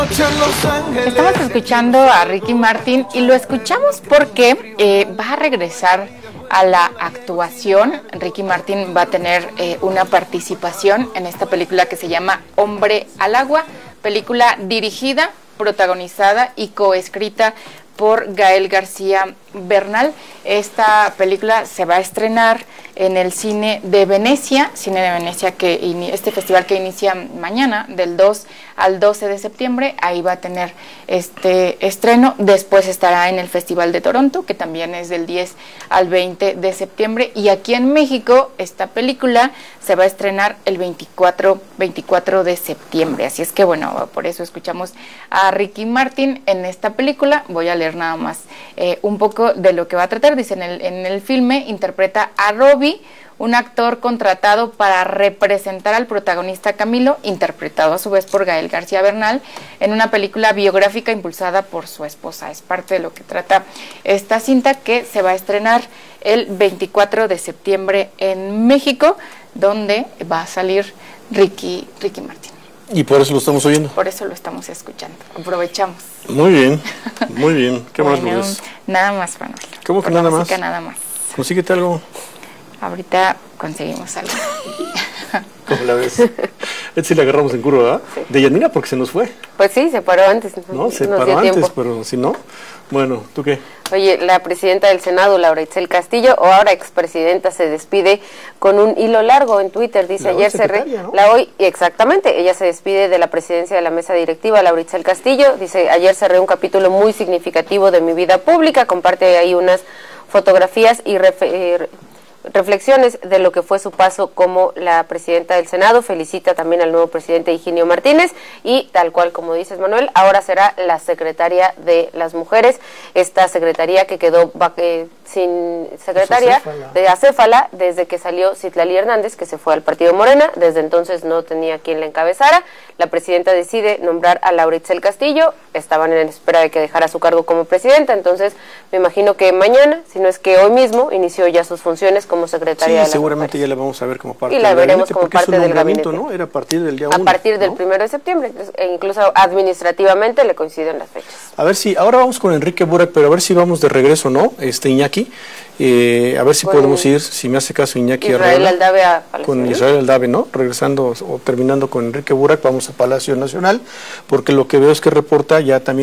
Estamos escuchando a Ricky Martin y lo escuchamos porque va a regresar a la actuación. Ricky Martin va a tener una participación en esta película que se llama Hombre al Agua, película dirigida, protagonizada y coescrita por Gael García Bernal. Esta película se va a estrenar en el Cine de Venecia, este festival que inicia mañana, del 2 al 12 de septiembre, ahí va a tener este estreno. Después estará en el Festival de Toronto, que también es del 10 al 20 de septiembre, y aquí en México esta película se va a estrenar el 24 de septiembre, así es que bueno, por eso escuchamos a Ricky Martin en esta película. Voy a leer nada más un poco de lo que va a tratar. Dice, en el filme interpreta a Robbie, un actor contratado para representar al protagonista Camilo, interpretado a su vez por Gael García Bernal, en una película biográfica impulsada por su esposa. Es parte de lo que trata esta cinta, que se va a estrenar el 24 de septiembre en México, donde va a salir Ricky Martin. Y por eso lo estamos oyendo. Por eso lo estamos escuchando. Aprovechamos. Muy bien, muy bien. ¿Qué más, Lourdes? Nada más, Manuel. ¿Cómo que nada más? Nada más. Consíguete algo. Ahorita conseguimos algo. ¿Cómo la ves? Este sí le agarramos en curva, ¿verdad? Sí. De Yanira, porque se nos fue. Pues sí, se paró antes. No, se paró antes, pero si no. Bueno, ¿tú qué? Oye, la presidenta del Senado, Laura Itzel Castillo, o ahora expresidenta, se despide con un hilo largo en Twitter. Dice, ayer exactamente, ella se despide de la presidencia de la mesa directiva, Laura Itzel Castillo. Dice, ayer cerré un capítulo muy significativo de mi vida pública. Comparte ahí unas fotografías y reflexiones de lo que fue su paso como la presidenta del Senado. Felicita también al nuevo presidente Higinio Martínez y, tal cual como dices, Manuel, ahora será la secretaria de las mujeres, esta secretaría que quedó sin secretaria, de acéfala, desde que salió Citlali Hernández, que se fue al partido Morena. Desde entonces no tenía quien la encabezara. La presidenta decide nombrar a Laura Itzel Castillo. Estaban en espera de que dejara su cargo como presidenta, entonces me imagino que mañana, si no es que hoy mismo, inició ya sus funciones como secretaria de las seguramente mujeres. Ya la vamos a ver como parte del gabinete. Y la veremos como parte del gabinete, ¿no? Era a partir del día 1. A partir del 1 de septiembre, e incluso administrativamente le coinciden las fechas. A ver si, ahora vamos con Enrique Burak, pero a ver si vamos de regreso, ¿no? Iñaki, a ver si podemos ir, si me hace caso Iñaki Israel Aldave a Palacio. Con Israel Aldave, ¿no? Regresando o terminando con Enrique Burak, vamos a Palacio Nacional, porque lo que veo es que reporta ya también